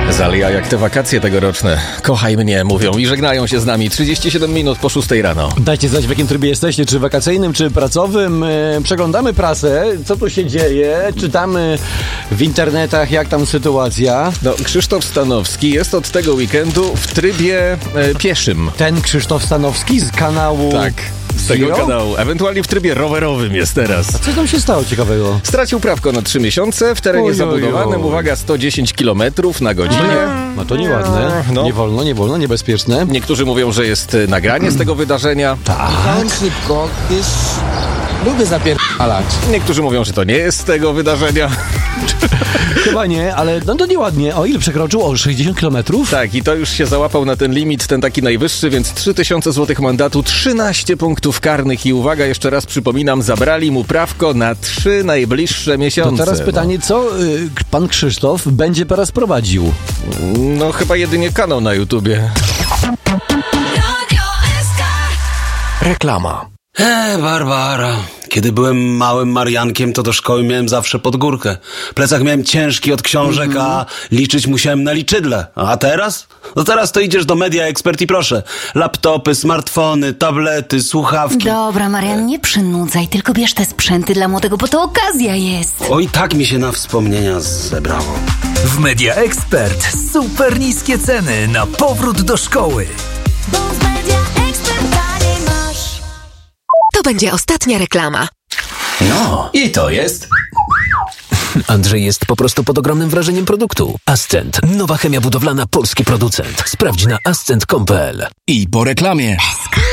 Zalia jak te wakacje tegoroczne. Kochaj mnie, mówią i żegnają się z nami 37 minut po 6 rano. Dajcie znać, w jakim trybie jesteście, czy wakacyjnym, czy pracowym. Przeglądamy prasę, co tu się dzieje, czytamy w internetach, jak tam sytuacja. No, Krzysztof Stanowski jest od tego weekendu w trybie pieszym. Ten Krzysztof Stanowski z kanału... Tak, z tego Zero? kanału. Ewentualnie w trybie rowerowym jest teraz. Co tam się stało ciekawego? Stracił prawko na 3 miesiące w terenie zabudowanym, uwaga, 110 km na godzinę. No to nieładne, No. nie wolno, niebezpieczne. Niektórzy mówią, że jest nagranie z tego wydarzenia. Jechałem szybko, wiesz, lubię zapierdalać. Niektórzy mówią, że to nie jest z tego wydarzenia. Chyba nie, ale no to nieładnie. O ile przekroczył? O 60 km? Tak, i to już się załapał na ten limit, ten taki najwyższy, więc 3000 zł mandatu, 13 punktów karnych i uwaga, jeszcze raz przypominam, zabrali mu prawko na 3 najbliższe miesiące. To teraz pytanie, co pan Krzysztof będzie teraz prowadził? No chyba jedynie kanał na YouTubie. Reklama. Barbara. Kiedy byłem małym Mariankiem, to do szkoły miałem zawsze pod górkę. Plecak miałem ciężki od książek, a liczyć musiałem na liczydle. A teraz? No teraz to idziesz do Media Expert i proszę. Laptopy, smartfony, tablety, słuchawki. Dobra, Marian, nie przynudzaj, tylko bierz te sprzęty dla młodego, bo to okazja jest. Oj, tak mi się na wspomnienia zebrało. W Media Expert super niskie ceny na powrót do szkoły. To będzie ostatnia reklama. No, i to jest... Andrzej jest po prostu pod ogromnym wrażeniem produktu. Ascent. Nowa chemia budowlana, polski producent. Sprawdź na ascent.com.pl. I po reklamie.